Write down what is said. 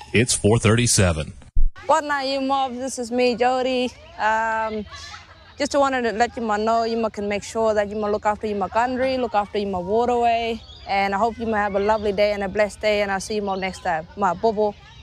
It's 437. What now, you mob? This is me, Jody. Just wanted to let you know you can make sure that you look after your country, look after your waterway, and I hope you have a lovely day and a blessed day, and I'll see you next time. My Bobo.